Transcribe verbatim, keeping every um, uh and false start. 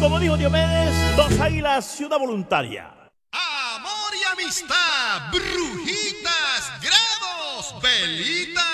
como dijo Diomedes, dos águilas y una voluntaria. Amor y amistad, brujitas, gravos, velitas.